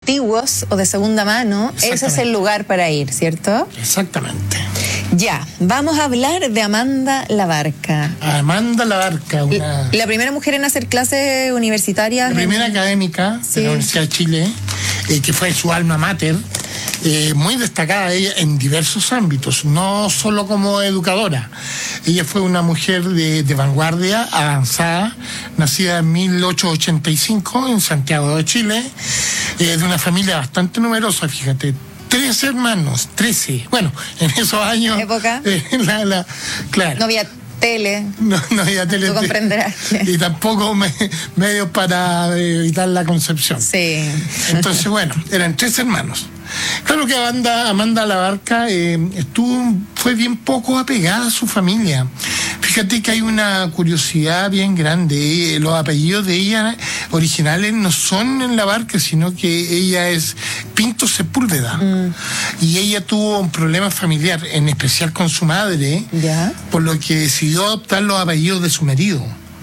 antiguos o de segunda mano, ese es el lugar para ir, ¿cierto? Exactamente. Ya, vamos a hablar de Amanda Labarca. Amanda Labarca, la primera mujer en hacer clases universitarias. La primera académica de la Universidad de Chile, que fue su alma mater. Muy destacada ella en diversos ámbitos, no solo como educadora. Ella fue una mujer de vanguardia, avanzada, nacida en 1885 en Santiago de Chile, de una familia bastante numerosa, fíjate. 13 hermanos, 13. Bueno, en esos años... ¿Época? Claro. No había tele. No había tele. Tú comprenderás que... Y tampoco medios para evitar la concepción. Sí. Entonces, bueno, eran 3 hermanos. Claro que Amanda Labarca fue bien poco apegada a su familia. Fíjate que hay una curiosidad bien grande. Los apellidos de ella originales no son Labarca, sino que ella es Pinto Sepúlveda. Y ella tuvo un problema familiar, en especial con su madre, por lo que decidió adoptar los apellidos de su marido.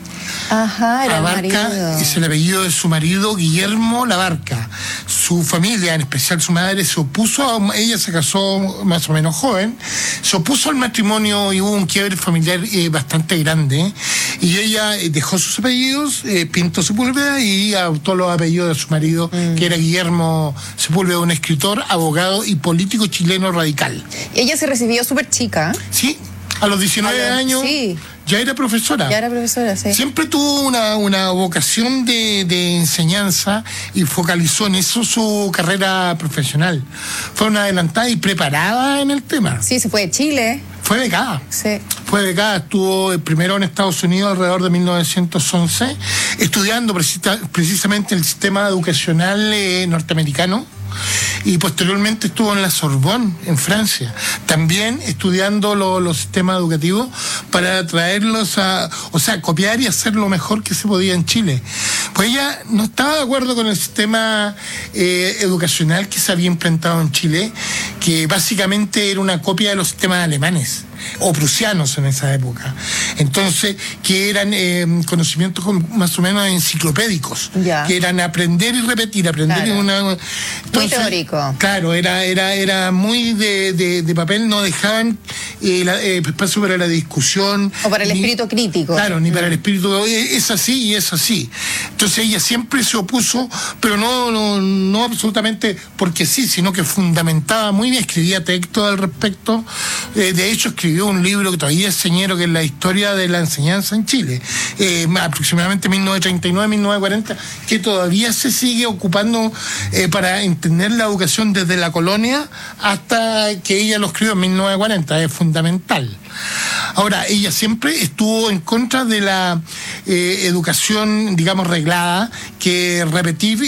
Ajá, era Labarca es el apellido de su marido, Guillermo Labarca. Su familia, en especial su madre, se opuso ella se casó más o menos joven, se opuso al matrimonio y hubo un quiebre familiar bastante grande. Y ella dejó sus apellidos, Pinto Sepúlveda, y adoptó los apellidos de su marido, que era Guillermo Sepúlveda, un escritor, abogado y político chileno radical. Ella se recibió súper chica. Sí, a los 19 años. Sí. Ya era profesora. Sí. Siempre tuvo una vocación de enseñanza y focalizó en eso su carrera profesional. Fue una adelantada y preparada en el tema. Sí, se fue de Chile. Fue becada. Sí. Fue becada, estuvo primero en Estados Unidos alrededor de 1911, estudiando precisamente el sistema educacional norteamericano. Y posteriormente estuvo en la Sorbonne, en Francia, también estudiando los sistemas educativos para traerlos copiar y hacer lo mejor que se podía en Chile. Pues ella no estaba de acuerdo con el sistema educacional que se había implantado en Chile, que básicamente era una copia de los sistemas alemanes o prusianos en esa época. Entonces, que eran conocimientos más o menos enciclopédicos, que eran aprender y repetir, aprender muy teórico. Claro, era muy de papel, no dejaban espacio para la discusión. O para el espíritu crítico. Claro, ni para el espíritu, es así y es así. Entonces ella siempre se opuso, pero no absolutamente porque sí, sino que fundamentaba muy bien, escribía textos al respecto. De hecho, escribió un libro que todavía es señero, que es la historia de la enseñanza en Chile, aproximadamente 1939-1940, que todavía se sigue ocupando para entender la educación desde la colonia hasta que ella lo escribió en 1940, es fundamental. Ahora, ella siempre estuvo en contra de la educación, digamos, reglada, que repetir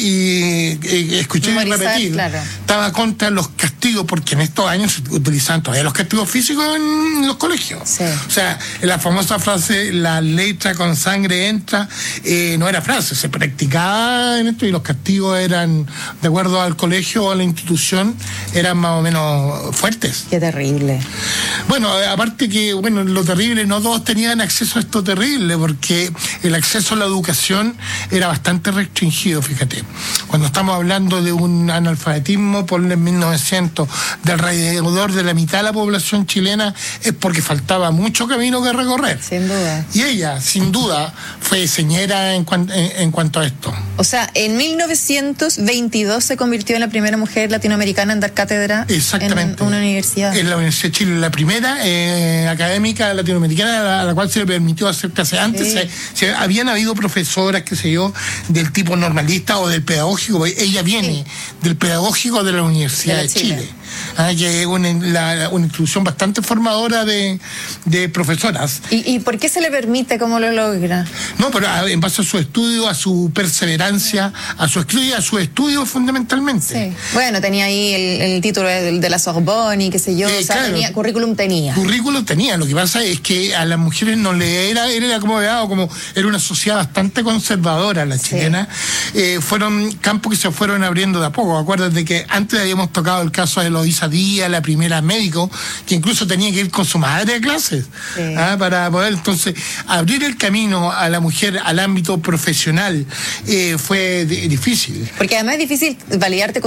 y escuchar y repetir. Claro. Estaba contra los castigos, porque en estos años se utilizaban todavía los castigos físicos en los colegios. Sí. O sea, la famosa frase, la letra con sangre entra, no era frase, se practicaba en esto y los castigos eran, de acuerdo al colegio o a la institución, eran más o menos fuertes. Qué terrible. Bueno, aparte que, lo terrible, no todos tenían acceso a esto terrible, porque el acceso a la educación era bastante restringido, fíjate. Cuando estamos hablando de un analfabetismo, ponle en 1900, de alrededor de la mitad de la población chilena, es porque faltaba mucho camino que recorrer. Sin duda. Y ella, sin duda, fue señera en cuanto a esto. O sea, en 1922 se convirtió en la primera mujer latinoamericana en dar cátedra en una universidad. En la Universidad de Chile, la primera académica latinoamericana a la cual se le permitió hacer clases. Antes habían habido profesoras, qué sé yo, del tipo normalista o del pedagógico. Ella viene del pedagógico de la Universidad de Chile. Que es una institución bastante formadora de profesoras. ¿Y por qué se le permite? ¿Cómo lo logra? No, pero en base a su estudio, a su perseverancia, a su estudio fundamentalmente. Sí. Bueno, tenía ahí el título de la Sorbonne y qué sé yo, claro, currículum tenía. Currículum tenía, lo que pasa es que a las mujeres no le era como era una sociedad bastante conservadora la chilena. Fueron campos que se fueron abriendo de a poco. Acuérdate que antes habíamos tocado el caso de Loisa Díaz, la primera médico, que incluso tenía que ir con su madre a clases, para poder entonces abrir el camino a la mujer al ámbito profesional. Fue difícil. Porque además es difícil validarte